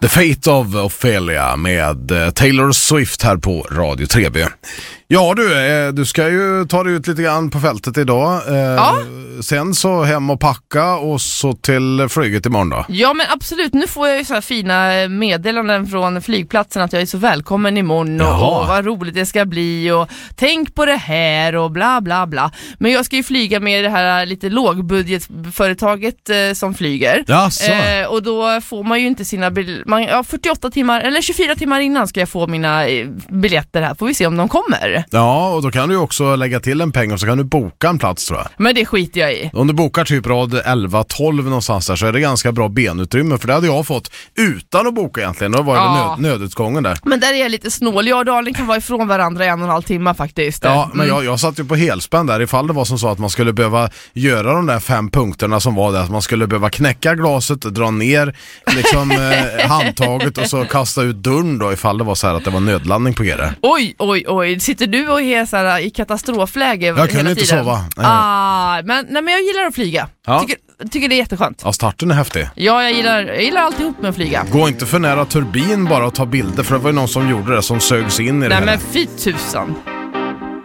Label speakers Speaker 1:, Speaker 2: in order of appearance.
Speaker 1: The Fate of Ophelia med Taylor Swift här på Radio 3B. Ja du ska ju ta dig ut lite grann på fältet idag. Sen så hem och packa och så till flyget imorgon då.
Speaker 2: Ja men absolut, nu får jag ju så här fina meddelanden från flygplatsen att jag är så välkommen imorgon och vad roligt det ska bli och tänk på det här och bla bla bla. Men jag ska ju flyga med det här lite lågbudgetföretaget som flyger. Och då får man ju inte sina 48 timmar eller 24 timmar innan ska jag få mina biljetter här. Får vi se om de kommer.
Speaker 1: Ja, och då kan du också lägga till en peng och så kan du boka en plats tror jag.
Speaker 2: Men det skiter jag i.
Speaker 1: Om du bokar typ rad 11-12 någonstans där så är det ganska bra benutrymme, för det hade jag fått utan att boka egentligen. Då var det nödutgången där.
Speaker 2: Men där är jag lite snål. Jag och Darling kan vara ifrån varandra i 1,5 timmar faktiskt.
Speaker 1: Ja, men jag satt ju på helspänn där ifall det var som så att man skulle behöva göra de där 5 punkterna som var där. Att man skulle behöva knäcka glaset, dra ner liksom handtaget och så kasta ut dörren då ifall det var så här att det var nödlandning på er.
Speaker 2: Oj. Sitter du och är så här i katastrofläge hela tiden?
Speaker 1: Jag kunde inte sova.
Speaker 2: Men jag gillar att flyga.
Speaker 1: Ja.
Speaker 2: Tycker det är jätteskönt.
Speaker 1: Ja, starten är häftig.
Speaker 2: Ja, jag gillar alltihop med att flyga.
Speaker 1: Gå inte för nära turbin bara och ta bilder, för det var ju någon som gjorde det som sögs in i det.
Speaker 2: Nej, men fy tusan.